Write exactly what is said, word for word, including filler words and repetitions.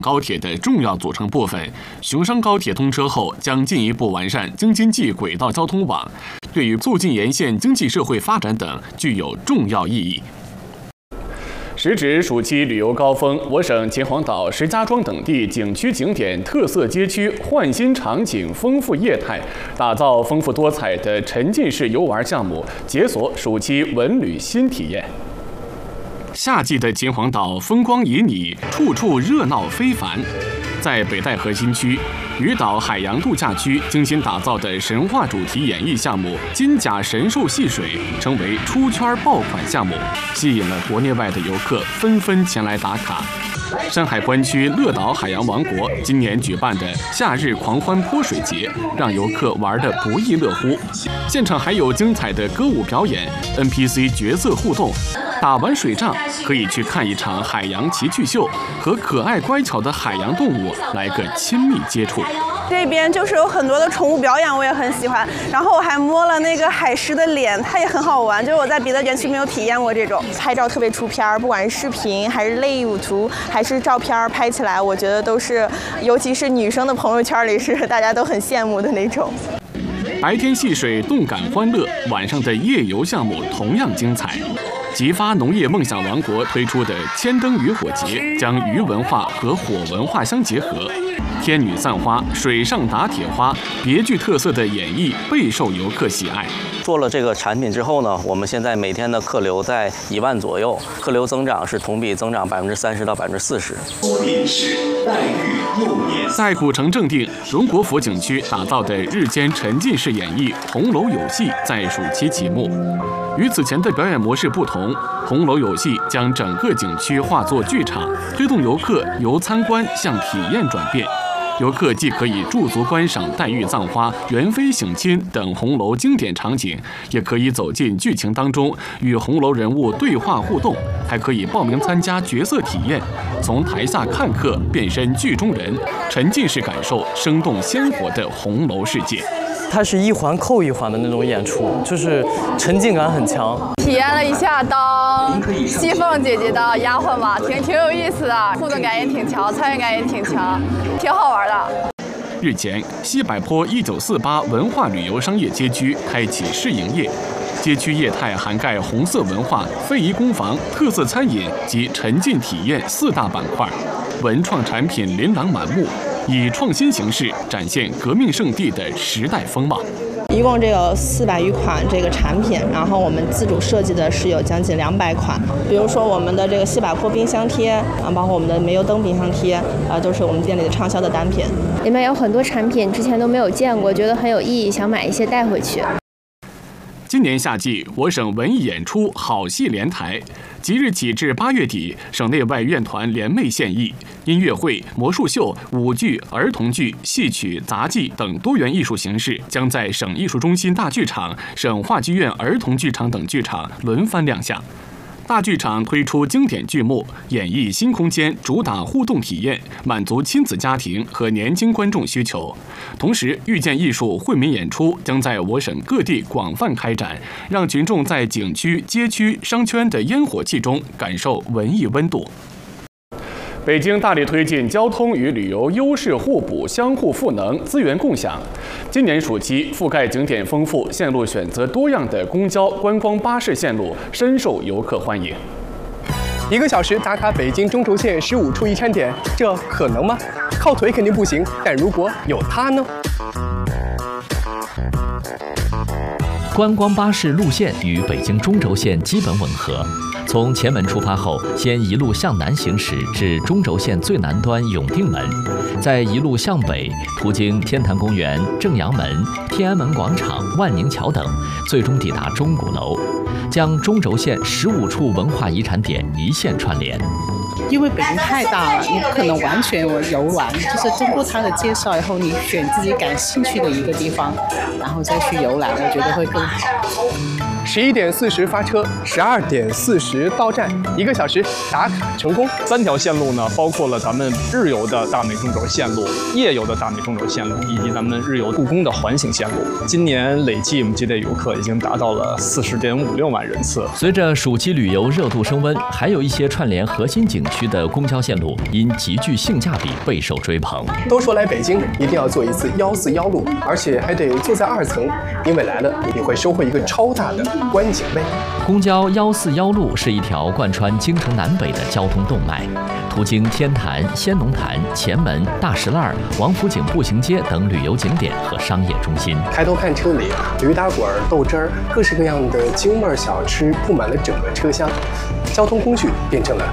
高铁的重要组成部分。雄商高铁通车后，将进一步完善京津冀轨道交通网，对于促进沿线经济社会发展等具有重要意义。时值暑期旅游高峰，我省秦皇岛、石家庄等地景区景点特色街区换新场景、丰富业态，打造丰富多彩的沉浸式游玩项目，解锁暑期文旅新体验。夏季的秦皇岛风光旖旎，处处热闹非凡。在北戴河新区鱼岛海洋度假区精心打造的神话主题演绎项目《金甲神兽戏水》成为出圈爆款项目，吸引了国内外的游客纷纷前来打卡。山海关区乐岛海洋王国今年举办的夏日狂欢泼水节，让游客玩得不亦乐乎。现场还有精彩的歌舞表演、N P C 角色互动。打完水仗，可以去看一场海洋奇趣秀，和可爱乖巧的海洋动物来个亲密接触。 这边就是有很多的宠物表演，我也很喜欢。然后我还摸了那个海狮的脸，它也很好玩，就是我在别的园区没有体验过这种。拍照特别出片，不管是视频还是类舞图还是照片，拍起来我觉得都是，尤其是女生的朋友圈里是大家都很羡慕的那种。 白天戏水动感欢乐，晚上的夜游项目同样精彩。吉发农业梦想王国推出的千灯渔火节，将鱼文化和火文化相结合，天女散花、水上打铁花，别具特色的演绎备受游客喜爱。 做了这个产品之后呢，我们现在每天的客流在一万左右，客流增长是同比增长百分之三十到百分之四十。 在古城正定荣国府景区打造的日间沉浸式演绎《红楼有戏》在暑期启幕。与此前的表演模式不同，红楼有戏将整个景区化作剧场，推动游客由参观向体验转变。游客既可以驻足观赏黛玉葬花、元妃省亲等红楼经典场景，也可以走进剧情当中与红楼人物对话互动，还可以报名参加角色体验，从台下看客变身剧中人，沉浸式感受生动鲜活的红楼世界。 它是一环扣一环的那种演出，就是沉浸感很强。 体验了一下当西凤姐姐的丫鬟吧，挺挺有意思的，互动感也挺强，参与感也挺强，挺好玩的。 日前，西柏坡一九四八文化旅游商业街区开启试营业，街区业态涵盖红色文化、非遗工坊、特色餐饮及沉浸体验四大板块，文创产品琳琅满目。以创新形式展现革命圣地的时代风貌。 一共这有四百余款这个产品，然后我们自主设计的是有将近两百款。比如说我们的这个西柏坡冰箱贴啊，包括我们的煤油灯冰箱贴啊，都是我们店里的畅销的单品。 里面有很多产品之前都没有见过，觉得很有意义，想买一些带回去。 今年夏季，我省文艺演出好戏连台，即日起至八月底，省内外院团联袂献艺，音乐会、魔术秀、舞剧、儿童剧、戏曲、杂技等多元艺术形式将在省艺术中心大剧场、省话剧院儿童剧场等剧场轮番亮相。大剧场推出经典剧目，演绎新空间，主打互动体验，满足亲子家庭和年轻观众需求。同时，遇见艺术惠民演出将在我省各地广泛开展，让群众在景区、街区、商圈的烟火气中感受文艺温度。北京大力推进交通与旅游优势互补、相互赋能、资源共享。今年暑期，覆盖景点丰富、线路选择多样的公交、观光巴士线路深受游客欢迎。 一个小时打卡北京中轴线十五处一餐点，这可能吗？靠腿肯定不行，但如果有它呢？ 观光巴士路线与北京中轴线基本吻合。从前门出发后，先一路向南行驶至中轴线最南端永定门，再一路向北，途经天坛公园、正阳门、天安门广场、万宁桥等，最终抵达钟鼓楼，将中轴线十五处文化遗产点一线串联。 因为北京太大了，你不可能完全游玩，就是通过它的介绍以后，你选自己感兴趣的一个地方，然后再去游览，我觉得会更好。 十一点四十发车，十二点四十到站，一个小时打卡成功。 三条线路呢，包括了咱们日游的大美中轴线路、夜游的大美中轴线路，以及咱们日游故宫的环形线路。今年累计我们接待游客已经达到了四十点五六万人次。 随着暑期旅游热度升温，还有一些串联核心景区的公交线路因极具性价比备受追捧。 都说来北京一定要坐一次幺四幺路，而且还得坐在二层，因为来了你会收获一个超大的观景位。 公交幺四幺路是一条贯穿京城南北的交通动脉，途经天坛、先农坛、前门、大石栏、王府井步行街等旅游景点和商业中心。 抬头看车里，驴打滚、豆汁儿，各式各样的京味小吃布满了整个车厢，交通工具变成了